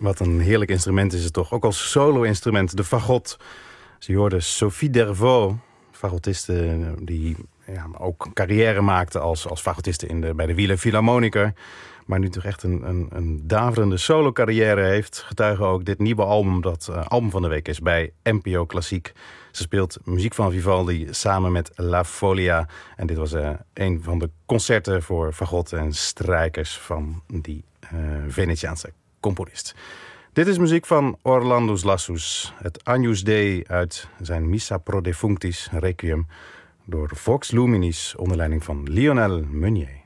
Wat een heerlijk instrument is het toch. Ook als solo-instrument, de fagot. Je hoorde Sophie Dervaux, fagotiste die ook carrière maakte als fagotiste bij de Wieler Philharmoniker. Maar nu toch echt een daverende solo-carrière heeft. Getuige ook dit nieuwe album dat album van de week is bij NPO Klassiek. Ze speelt muziek van Vivaldi samen met La Folia. En dit was een van de concerten voor fagotten en strijkers van die Venetiaanse componist. Dit is muziek van Orlandus Lassus. Het Agnus Dei uit zijn Missa pro defunctis Requiem door Vox Luminis onder leiding van Lionel Meunier.